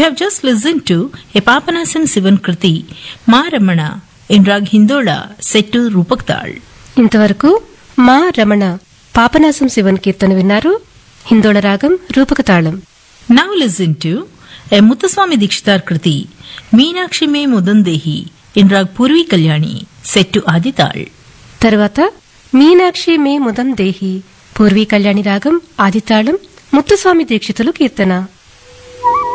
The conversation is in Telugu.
You have just listened to a Papanasam Sivan Kriti, Ma Ramana, in Rag Hindola, set to Rupak Tal. ఇంతవరకు మా రమణ పాపనాశం శివన్ కీర్తన విన్నారు. హిందోళ రాగం రూపకతాళం. Now listen to a Muthuswami Dikshitar Kriti, Meenakshi Me Mudandehi, in Rag Purvi Kalyani, set to Adital. తర్వాత మీనాక్షి మే ముదం దేహి పూర్వీ కళ్యాణి రాగం ఆదితాళం ముత్తుస్వామి దీక్షితులు కీర్తన.